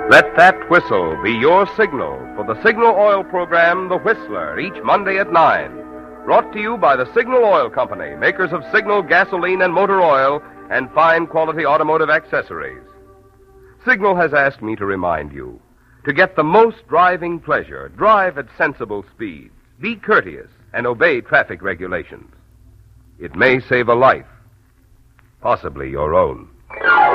Let that whistle be your signal for the Signal Oil program, The Whistler, each Monday at 9. Brought to you by the Signal Oil Company, makers of Signal gasoline and motor oil and fine quality automotive accessories. Signal has asked me to remind you, to get the most driving pleasure, drive at sensible speeds, be courteous, and obey traffic regulations. It may save a life, possibly your own.